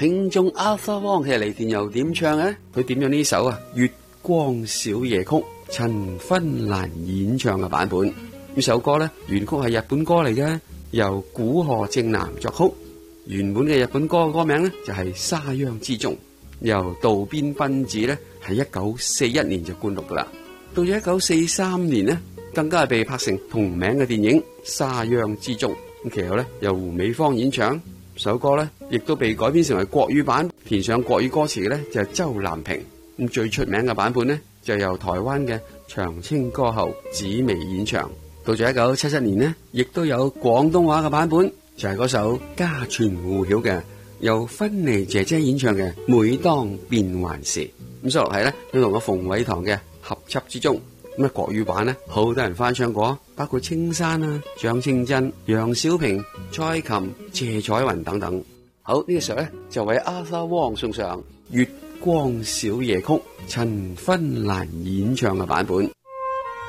聽眾 Arthur Wong 嘅嚟電又點唱呢？佢點樣呢首啊《月光小夜曲》，陳芬蘭演唱嘅版本。呢首歌呢，原曲係日本歌嚟嘅，由古賀正男作曲。原本嘅日本歌歌名呢，就係、是《沙央之中》，由渡邊薰子呢，係1941年就灌錄噶啦。到咗1943年呢，更加係被拍成同名嘅電影《沙央之中》。咁其後呢，由胡美芳演唱。首歌呢，亦都被改編成為國語版，填上國語歌詞嘅呢，就係周南平。咁最出名嘅版本呢，就由台灣嘅長青歌后紫薇演唱。到咗1977年呢，亦都有廣東話嘅版本，就係嗰首家傳戶曉嘅由芬妮姐姐演唱嘅《每當變幻時》。咁收落係呢，佢同個馮偉棠嘅合輯之中。咁啊，國語版呢，好多人翻唱過，包括青山啊、張清真、楊小萍、蔡琴、謝彩雲等等。好，呢個時候呢，就為 Arthur Wong 送上《月光小夜曲》陳芬蘭演唱嘅版本。